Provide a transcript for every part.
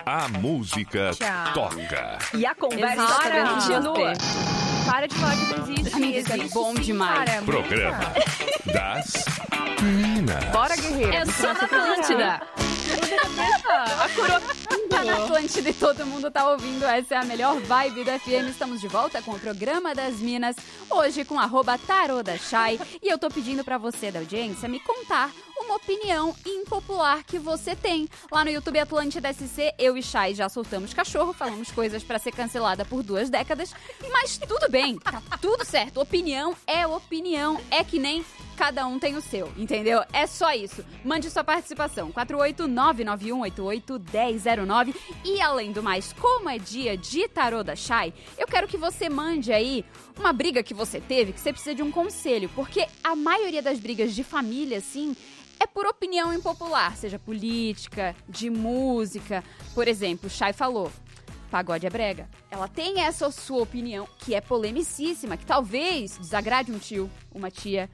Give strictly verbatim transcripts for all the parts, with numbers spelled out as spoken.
A música toca. E a conversa Para, continua. Para de falar que não existe. Amiga, isso é existe bom sim, demais. cara. Programa das Minas. Bora, guerreiro. É só na Atlântida. A coroa. Tá na Atlântida e todo mundo tá ouvindo. Essa é a melhor vibe do F M. Estamos de volta com o Programa das Minas. Hoje com arroba Tarô da Chay. E eu tô pedindo pra você da audiência me contar uma opinião impopular que você tem. Lá no YouTube Atlântida S C, eu e Chay já soltamos cachorro, falamos coisas pra ser cancelada por duas décadas. Mas tudo bem, tá tudo certo. Opinião é opinião. É que nem... Cada um tem o seu, entendeu? É só isso. Mande sua participação. quatro oito nove nove um oito oito um zero zero nove. E além do mais, como é dia de Tarô da Chay, eu quero que você mande aí uma briga que você teve, que você precisa de um conselho. Porque a maioria das brigas de família, assim, é por opinião impopular. Seja política, de música. Por exemplo, o Chay falou... Pagode é brega. Ela tem essa sua opinião, que é polemicíssima, que talvez desagrade um tio, uma tia...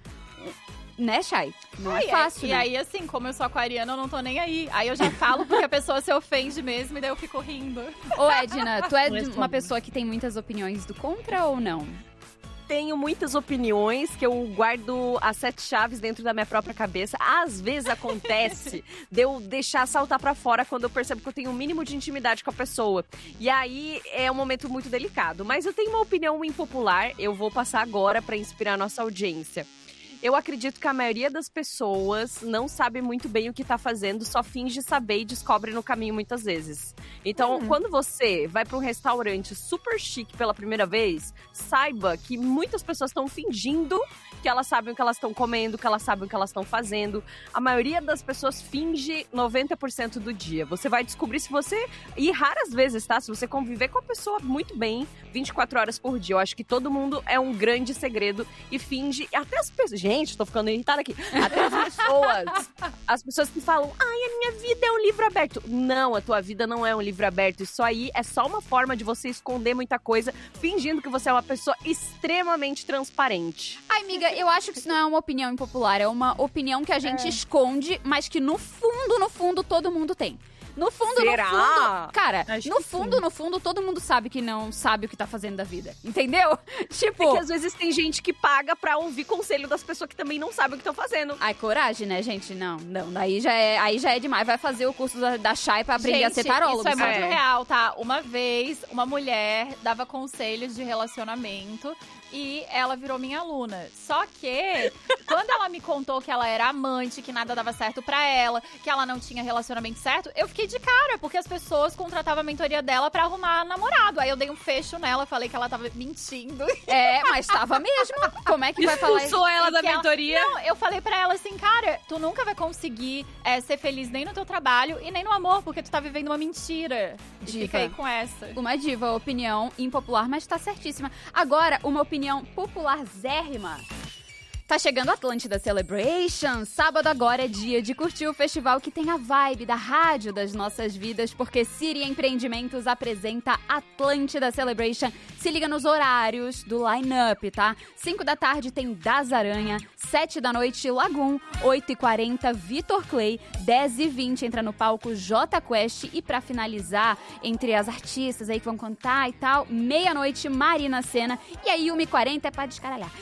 Né, Chay? Não Ai, é fácil, E né? aí, assim, como eu sou aquariana, eu não tô nem aí. Aí eu já falo porque a pessoa se ofende mesmo e daí eu fico rindo. Ô, Edna, tu é Responde. uma pessoa que tem muitas opiniões do contra ou não? Tenho muitas opiniões que eu guardo as sete chaves dentro da minha própria cabeça. Às vezes acontece de eu deixar saltar pra fora quando eu percebo que eu tenho um mínimo de intimidade com a pessoa. E aí é um momento muito delicado. Mas eu tenho uma opinião impopular, eu vou passar agora pra inspirar a nossa audiência. Eu acredito que a maioria das pessoas não sabe muito bem o que tá fazendo, só finge saber e descobre no caminho muitas vezes. Então, Hum. quando você vai pra um restaurante super chique pela primeira vez, saiba que muitas pessoas estão fingindo que elas sabem o que elas estão comendo, que elas sabem o que elas estão fazendo. A maioria das pessoas finge noventa por cento do dia. Você vai descobrir se você... E raras vezes, tá? Se você conviver com a pessoa muito bem, vinte e quatro horas por dia. Eu acho que todo mundo é um grande segredo e finge... Até as pessoas... Gente, tô ficando irritada aqui. Até as pessoas... As pessoas que falam, ai, a minha vida é um livro aberto. Não, a tua vida não é um livro aberto. Isso aí é só uma forma de você esconder muita coisa, fingindo que você é uma pessoa extremamente transparente. Ai, amiga, eu acho que isso não é uma opinião impopular, é uma opinião que a gente esconde, mas que no fundo, no fundo, todo mundo tem. No fundo, Será? no fundo... Cara, Acho no que fundo, sim. no fundo, todo mundo sabe que não sabe o que tá fazendo da vida. Entendeu? Tipo... É que às vezes tem gente que paga pra ouvir conselho das pessoas que também não sabem o que estão fazendo. Ai, coragem, né, gente? Não, não. Daí já é, aí já é demais. Vai fazer o curso da, da Chay pra aprender a ser tarólogo. Isso é muito sabe? real, tá? Uma vez, uma mulher dava conselhos de relacionamento e ela virou minha aluna. Só que, quando ela me contou que ela era amante, que nada dava certo pra ela, que ela não tinha relacionamento certo, eu fiquei de cara, porque as pessoas contratavam a mentoria dela pra arrumar namorado. Aí eu dei um fecho nela, falei que ela tava mentindo. É, mas tava mesmo. Como é que vai falar isso? Expulsou ela E da que ela- mentoria. Não, eu falei pra ela assim, cara, tu nunca vai conseguir é, ser feliz nem no teu trabalho e nem no amor, porque tu tá vivendo uma mentira. E Diva. fica aí com essa. Uma diva, opinião impopular, mas tá certíssima. Agora, uma opinião popularzérrima. Tá chegando a Atlântida Celebration. Sábado agora é dia de curtir o festival que tem a vibe da rádio das nossas vidas, porque Siri Empreendimentos apresenta Atlântida Celebration. Se liga nos horários do line-up, tá? cinco da tarde tem Das Aranha, sete da noite Lagoon, oito e quarenta Vitor Clay, dez e vinte entra no palco J Quest e pra finalizar, entre as artistas aí que vão cantar e tal, meia-noite Marina Sena e aí uma e quarenta é pra descaralhar.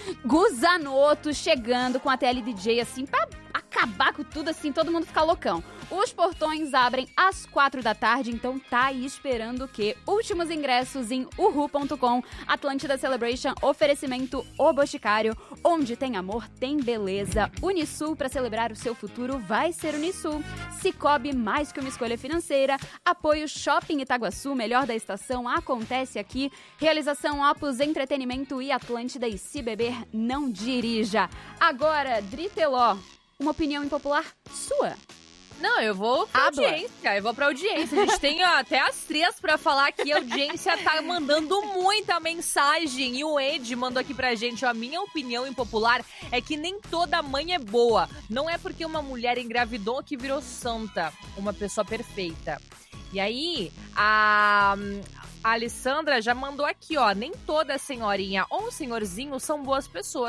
Guzanoto chegando com a T L D J assim pra acabar com tudo assim, todo mundo ficar loucão. Os portões abrem às quatro da tarde, então tá aí esperando o quê? Últimos ingressos em uhu ponto com. Atlântida Celebration, oferecimento O Boticário, onde tem amor, tem beleza. Unisul, pra celebrar o seu futuro, vai ser Unisul. Cicobi, mais que uma escolha financeira. Apoio Shopping Itaguaçu, melhor da estação, acontece aqui. Realização Opus Entretenimento e Atlântida, e se beber, não dirija. Agora, Driteló, uma opinião impopular sua. Não, eu vou pra Habla. audiência, eu vou pra audiência. A gente tem ó, até as três pra falar aqui. A audiência tá mandando muita mensagem. E o Ed mandou aqui pra gente, ó, a minha opinião impopular é que nem toda mãe é boa. Não é porque uma mulher engravidou que virou santa, uma pessoa perfeita. E aí, a... A Alessandra já mandou aqui, ó, nem toda senhorinha ou um senhorzinho são boas pessoas.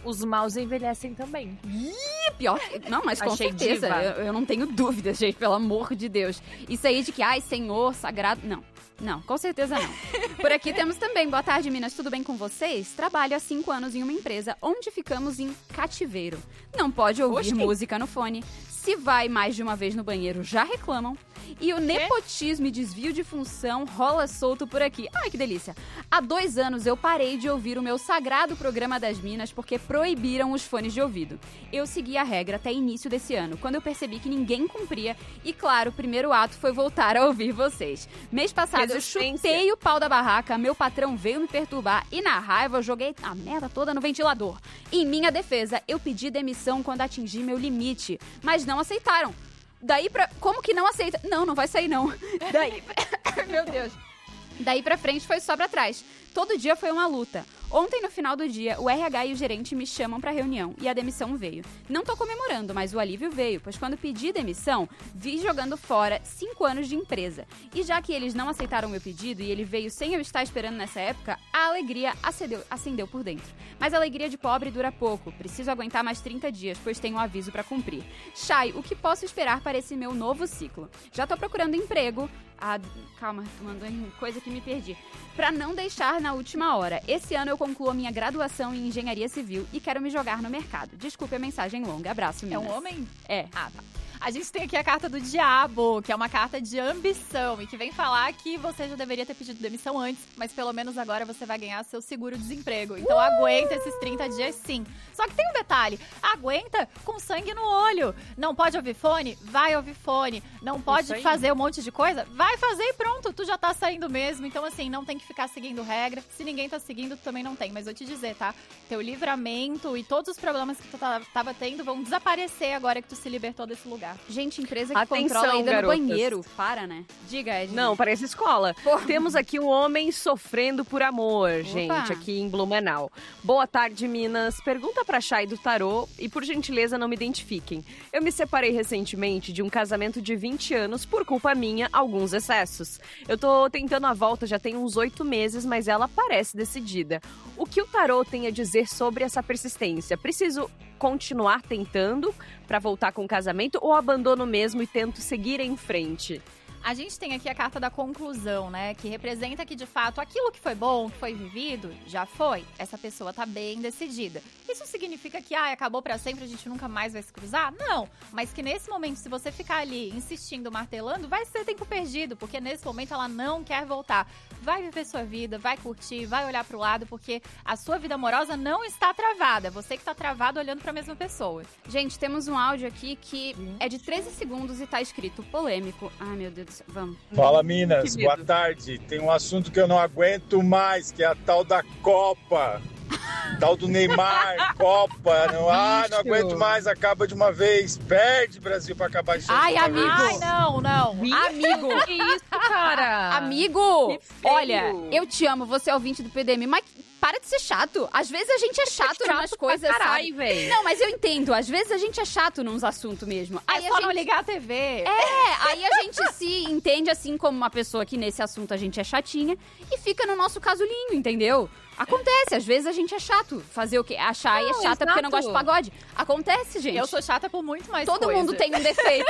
Os maus envelhecem também. Ih, pior que... Não, mas com Achei certeza. diva. Eu, eu não tenho dúvida, gente, pelo amor de Deus. Isso aí de que, ai, Senhor, sagrado... Não. Não, com certeza não. Por aqui temos também, boa tarde, Minas, tudo bem com vocês? Trabalho há cinco anos em uma empresa onde ficamos em cativeiro. Não pode ouvir Oxi. música no fone. Se vai mais de uma vez no banheiro, já reclamam. E o nepotismo e desvio de função rola solto por aqui. Ai, que delícia. Há dois anos eu parei de ouvir o meu sagrado programa das Minas porque proibiram os fones de ouvido. Eu segui a regra até início desse ano, quando eu percebi que ninguém cumpria. E claro, o primeiro ato foi voltar a ouvir vocês. Mês passado eu chutei o pau da barraca, meu patrão veio me perturbar e na raiva eu joguei a merda toda no ventilador. Em minha defesa, eu pedi demissão quando atingi meu limite, mas não aceitaram. Daí pra... Como que não aceita? Não, não vai sair, não. Daí... Meu Deus. Daí pra frente foi só pra trás. Todo dia foi uma luta. Ontem, no final do dia, o R H e o gerente me chamam pra reunião e a demissão veio. Não tô comemorando, mas o alívio veio, pois quando pedi demissão, vi jogando fora cinco anos de empresa. E já que eles não aceitaram meu pedido e ele veio sem eu estar esperando nessa época, a alegria acendeu, acendeu por dentro. Mas a alegria de pobre dura pouco. Preciso aguentar mais trinta dias, pois tenho um aviso pra cumprir. Chay, o que posso esperar para esse meu novo ciclo? Já tô procurando emprego. Ah, calma, tu mandou em coisa que me perdi. Pra não deixar na última hora. Esse ano eu concluo a minha graduação em engenharia civil e quero me jogar no mercado. Desculpe a mensagem longa. Abraço, É Minas. um homem? É. Ah, tá. A gente tem aqui a carta do diabo, que é uma carta de ambição e que vem falar que você já deveria ter pedido demissão antes, mas pelo menos agora você vai ganhar seu seguro-desemprego. Então aguenta esses trinta dias sim. Só que tem um detalhe, aguenta com sangue no olho. Não pode ouvir fone? Vai ouvir fone. Não pode fazer um monte de coisa? Vai fazer e pronto, tu já tá saindo mesmo. Então assim, não tem que ficar seguindo regra. Se ninguém tá seguindo, tu também não tem. Mas vou te dizer, tá? Teu livramento e todos os problemas que tu tava tendo vão desaparecer agora que tu se libertou desse lugar. Gente, empresa que Atenção, controla ainda garotas. no banheiro. Para, né? Diga, Ed. Não, parece escola. Porra. Temos aqui um homem sofrendo por amor, gente, aqui em Blumenau. Boa tarde, Minas. Pergunta pra Chay do Tarô e, por gentileza, não me identifiquem. Eu me separei recentemente de um casamento de vinte anos por culpa minha, alguns excessos. Eu tô tentando a volta já tem uns oito meses, mas ela parece decidida. O que o Tarô tem a dizer sobre essa persistência? Preciso continuar tentando pra voltar com o casamento ou abandono mesmo e tento seguir em frente? A gente tem aqui a carta da conclusão, né? Que representa que, de fato, aquilo que foi bom, que foi vivido, já foi. Essa pessoa tá bem decidida. Isso significa que, ah, acabou pra sempre, a gente nunca mais vai se cruzar? Não. Mas que nesse momento, se você ficar ali insistindo, martelando, vai ser tempo perdido. Porque nesse momento ela não quer voltar. Vai viver sua vida, vai curtir, vai olhar pro lado, porque a sua vida amorosa não está travada. Você que tá travado olhando pra mesma pessoa. Gente, temos um áudio aqui que é de treze segundos e tá escrito polêmico. Ai, meu Deus do céu. Vamos. Fala, Minas. Que Boa medo. tarde. Tem um assunto que eu não aguento mais, que é a tal da Copa. Tal do Neymar, Copa. Não, ah, não aguento mais. Acaba de uma vez. Perde, Brasil, pra acabar de Ai, amigo. Ai, não, não. Amigo! Que isso, cara? Amigo! Que feio. Olha, eu te amo, você é ouvinte do P D M, mas para de ser chato. Às vezes a gente é chato, Chato nas pra coisas, caralho, sabe? véi. Não, mas eu entendo. Às vezes a gente é chato nos assuntos mesmo. É Aí só a não gente... ligar a T V. É, aí a gente se entende assim como uma pessoa que nesse assunto a gente é chatinha e fica no nosso casulinho, entendeu? Acontece, às vezes a gente é chato. Fazer o quê? Achar e é Não, chata porque não exato. gosta de pagode. Acontece, gente. Eu sou chata por muito mais Todo coisa. mundo tem um defeito.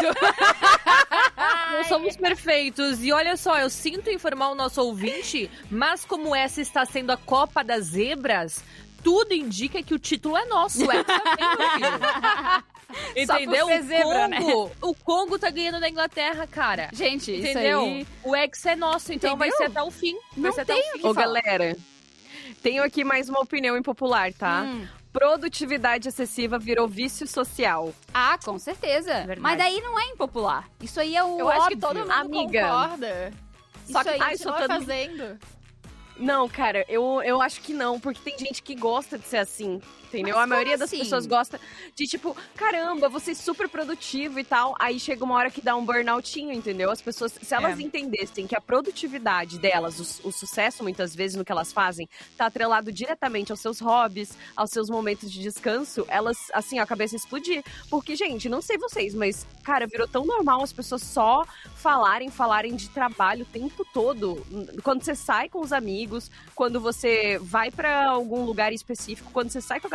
Não somos perfeitos. E olha só, eu sinto informar o nosso ouvinte, mas como essa está sendo a Copa das Zebras, tudo indica que o título é nosso. É também, meu filho. Entendeu? Só por ser zebra, o Congo, o Congo tá ganhando da Inglaterra, cara. Gente, Entendeu? isso aí... O ex é nosso, então vai Entendeu? ser até o fim. Vai Não ser até tem o fim. que Ô, falar. galera, tenho aqui mais uma opinião impopular, tá? Hum. Produtividade excessiva virou vício social. Ah, com certeza. Verdade. Mas daí não é impopular. Isso aí é o Eu óbvio. acho que todo mundo Amiga. concorda. Só Isso que aí, ai, continua só todo- fazendo. Não, cara, eu, eu acho que não, porque tem gente que gosta de ser assim, entendeu? Mas A maioria como das assim? pessoas gosta de, tipo, caramba, você é super produtivo e tal, aí chega uma hora que dá um burnoutinho, entendeu? As pessoas, se elas É. entendessem que a produtividade delas, o, o sucesso, muitas vezes, no que elas fazem, tá atrelado diretamente aos seus hobbies, aos seus momentos de descanso, elas, assim, a cabeça explodir. Porque, gente, não sei vocês, mas, cara, virou tão normal as pessoas só falarem, falarem de trabalho o tempo todo. Quando você sai com os amigos, quando você vai pra algum lugar específico, quando você sai com a galera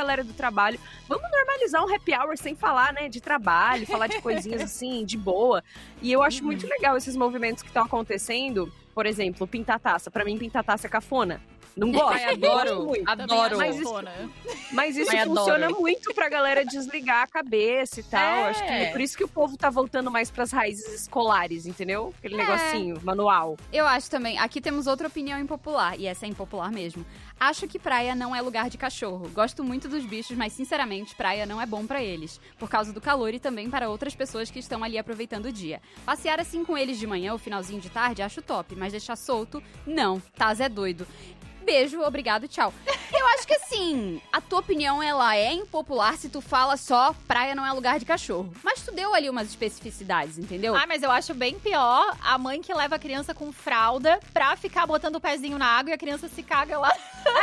galera do trabalho. Vamos normalizar um happy hour sem falar, né, de trabalho, falar de coisinhas assim, de boa. E eu acho muito legal esses movimentos que estão acontecendo. Por exemplo, pintar taça. Pra mim, pintar taça é cafona. Não gosto. Ai, adoro, gosto muito. adoro. Mas isso, mas isso Ai, funciona adoro. muito pra galera desligar a cabeça e tal. É. Acho que é por isso que o povo tá voltando mais pras raízes escolares, entendeu? Aquele É. negocinho, manual. Eu acho também. Aqui temos outra opinião impopular, e essa é impopular mesmo. Acho que praia não é lugar de cachorro. Gosto muito dos bichos, mas sinceramente, praia não é bom pra eles. Por causa do calor e também para outras pessoas que estão ali aproveitando o dia. Passear assim com eles de manhã ou finalzinho de tarde, acho top, mas deixar solto, não. Taz é doido. Beijo, obrigado, tchau. Eu acho que assim, a tua opinião, ela é impopular se tu fala só praia não é lugar de cachorro. Mas tu deu ali umas especificidades, entendeu? Ah, mas eu acho bem pior a mãe que leva a criança com fralda pra ficar botando o pezinho na água e a criança se caga lá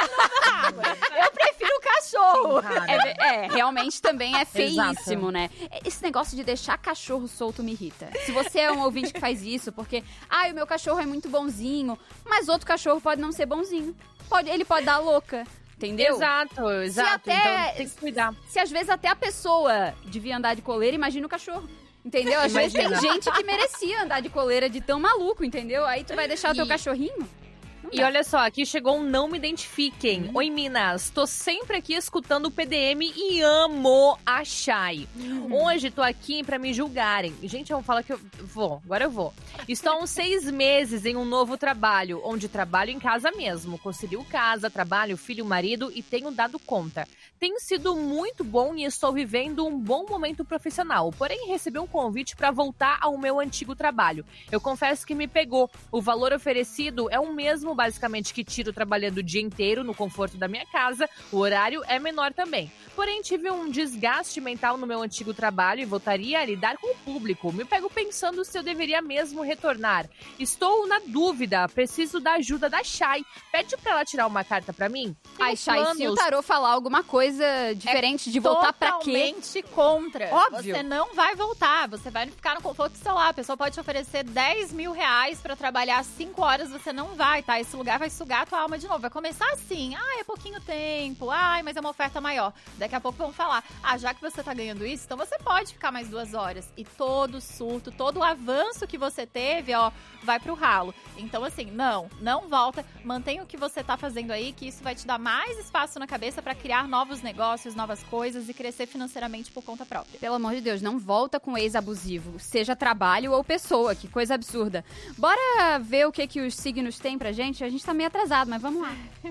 na água. Eu prefiro o cachorro. É, é, realmente também é feíssimo, Exato. né? Esse negócio de deixar cachorro solto me irrita. Se você é um ouvinte que faz isso, porque, ai, o meu cachorro é muito bonzinho, mas outro cachorro pode não ser bonzinho. Pode, ele pode dar louca, entendeu? Exato, exato. até- Então tem que cuidar. Se às vezes até a pessoa devia andar de coleira, imagina o cachorro. Entendeu? Às vezes tem Imagina. gente que merecia andar de coleira de tão maluco, entendeu? Aí tu vai deixar o teu E- cachorrinho? Não E dá. olha só, aqui chegou um não me identifiquem. Oi, Minas. Tô sempre aqui escutando o P D M e amo a Chay. Hoje tô aqui pra me julgarem. Gente, eu vou falar que eu vou. Agora eu vou. Estou há uns seis meses em um novo trabalho, onde trabalho em casa mesmo. Concilio casa, trabalho, filho, marido e tenho dado conta. Tem sido muito bom e estou vivendo um bom momento profissional. Porém, recebi um convite para voltar ao meu antigo trabalho. Eu confesso que me pegou. O valor oferecido é o mesmo, basicamente, que tiro trabalhando o dia inteiro no conforto da minha casa. O horário é menor também. Porém, tive um desgaste mental no meu antigo trabalho e voltaria a lidar com o público. Me pego pensando se eu deveria mesmo retornar. Estou na dúvida. Preciso da ajuda da Chay. Pede para ela tirar uma carta para mim. Tenho Ai, Chay, se o planos. tarô falar alguma coisa diferente de voltar pra quê? Totalmente contra. Óbvio. Você não vai voltar. Você vai ficar no conforto do celular. A pessoa pode te oferecer dez mil reais pra trabalhar cinco horas. Você não vai, tá? Esse lugar vai sugar a tua alma de novo. Vai começar assim. Ah, é pouquinho tempo. Ai, mas é uma oferta maior. Daqui a pouco vão falar. Ah, já que você tá ganhando isso, então você pode ficar mais duas horas. E todo o surto, todo o avanço que você teve, ó, vai pro ralo. Então, assim, não. Não volta. Mantenha o que você tá fazendo aí, que isso vai te dar mais espaço na cabeça pra criar novos negócios, novas coisas e crescer financeiramente por conta própria. Pelo amor de Deus, não volta com ex abusivo, seja trabalho ou pessoa, que coisa absurda. Bora ver o que, que os signos têm pra gente? A gente tá meio atrasado, mas vamos lá.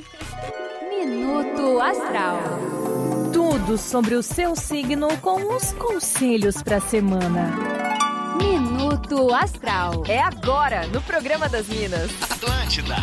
Minuto Astral. Tudo sobre o seu signo com os conselhos pra semana. Minuto Astral. É agora, no programa das Minas. Atlântida.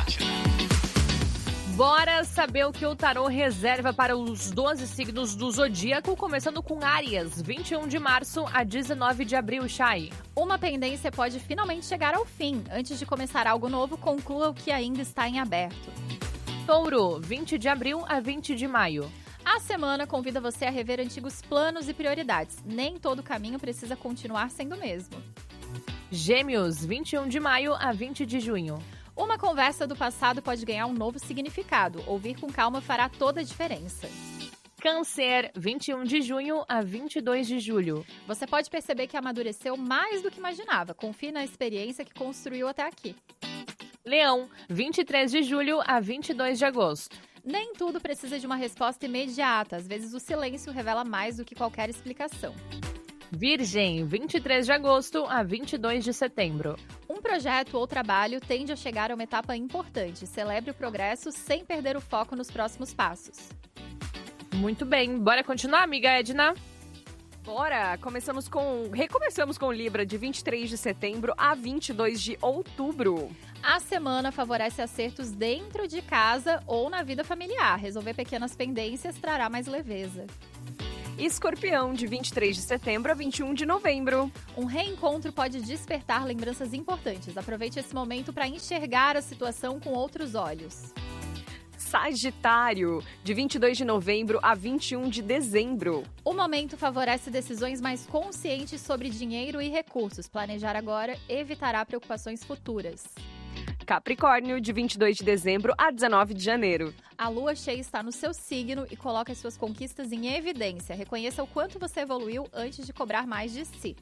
Bora saber o que o tarô reserva para os doze signos do zodíaco, começando com Áries, vinte e um de março a dezenove de abril, Chay. Uma pendência pode finalmente chegar ao fim. Antes de começar algo novo, conclua o que ainda está em aberto. Touro, vinte de abril a vinte de maio. A semana convida você a rever antigos planos e prioridades. Nem todo caminho precisa continuar sendo o mesmo. Gêmeos, vinte e um de maio a vinte de junho. Uma conversa do passado pode ganhar um novo significado. Ouvir com calma fará toda a diferença. Câncer, vinte e um de junho a vinte e dois de julho. Você pode perceber que amadureceu mais do que imaginava. Confie na experiência que construiu até aqui. Leão, vinte e três de julho a vinte e dois de agosto. Nem tudo precisa de uma resposta imediata. Às vezes o silêncio revela mais do que qualquer explicação. Virgem, vinte e três de agosto a vinte e dois de setembro. Um projeto ou trabalho tende a chegar a uma etapa importante. Celebre o progresso sem perder o foco nos próximos passos. Muito bem, bora continuar, amiga Edna? Bora! Começamos com... Recomeçamos com Libra, de vinte e três de setembro a vinte e dois de outubro. A semana favorece acertos dentro de casa ou na vida familiar. Resolver pequenas pendências trará mais leveza. Escorpião, de vinte e três de setembro a vinte e um de novembro. Um reencontro pode despertar lembranças importantes. Aproveite esse momento para enxergar a situação com outros olhos. Sagitário, de vinte e dois de novembro a vinte e um de dezembro. O momento favorece decisões mais conscientes sobre dinheiro e recursos. Planejar agora evitará preocupações futuras. Capricórnio, de vinte e dois de dezembro a dezenove de janeiro. A lua cheia está no seu signo e coloca as suas conquistas em evidência. Reconheça o quanto você evoluiu antes de cobrar mais de si.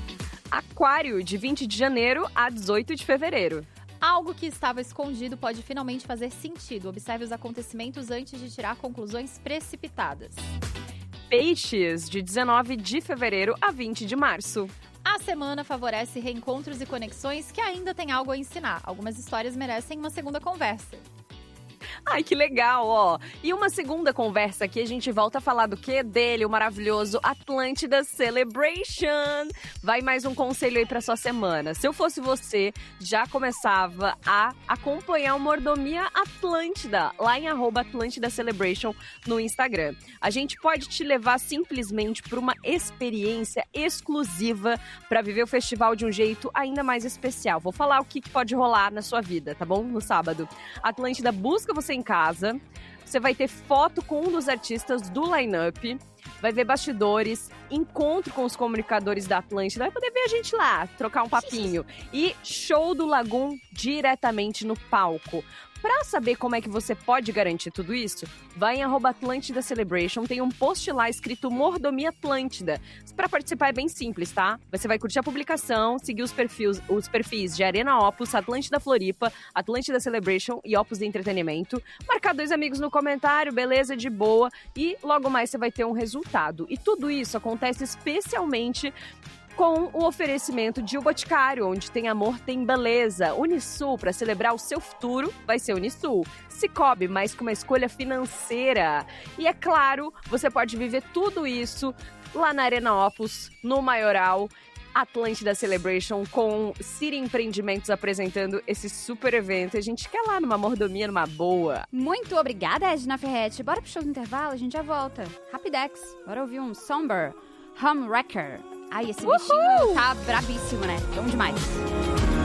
Aquário, de vinte de janeiro a dezoito de fevereiro. Algo que estava escondido pode finalmente fazer sentido. Observe os acontecimentos antes de tirar conclusões precipitadas. Peixes, de dezenove de fevereiro a vinte de março. A semana favorece reencontros e conexões que ainda tem algo a ensinar. Algumas histórias merecem uma segunda conversa. Ai, que legal, ó. E uma segunda conversa aqui, a gente volta a falar do quê? Dele, o maravilhoso Atlântida Celebration. Vai mais um conselho aí pra sua semana. Se eu fosse você, já começava a acompanhar o Mordomia Atlântida, lá em arroba Atlântida Celebration no Instagram. A gente pode te levar simplesmente para uma experiência exclusiva para viver o festival de um jeito ainda mais especial. Vou falar o que pode rolar na sua vida, tá bom? No sábado. Atlântida busca você em casa, você vai ter foto com um dos artistas do line-up, vai ver bastidores, encontro com os comunicadores da Atlântida, vai poder ver a gente lá, trocar um papinho. E show do Lagum diretamente no palco. Pra saber como é que você pode garantir tudo isso, vai em arroba Atlântida Celebration, tem um post lá escrito Mordomia Atlântida. Pra participar é bem simples, tá? Você vai curtir a publicação, seguir os perfis, os perfis de Arena Opus, Atlântida Floripa, Atlântida Celebration e Opus de Entretenimento, marcar dois amigos no comentário, beleza, de boa, e logo mais você vai ter um resultado. E tudo isso acontece especialmente com o oferecimento de O Boticário, onde tem amor, tem beleza. Unisul, para celebrar o seu futuro, vai ser Unisul. Cicobi, mais que uma escolha financeira. E é claro, você pode viver tudo isso lá na Arena Opus, no Maioral, Atlântida Celebration, com City Empreendimentos apresentando esse super evento. A gente quer lá numa mordomia, numa boa. Muito obrigada, Edna Ferretti. Bora pro show do intervalo, a gente já volta. Rapidex, bora ouvir um Somber Hum Wrecker. Ai, esse bichinho tá brabíssimo, né? Bom demais.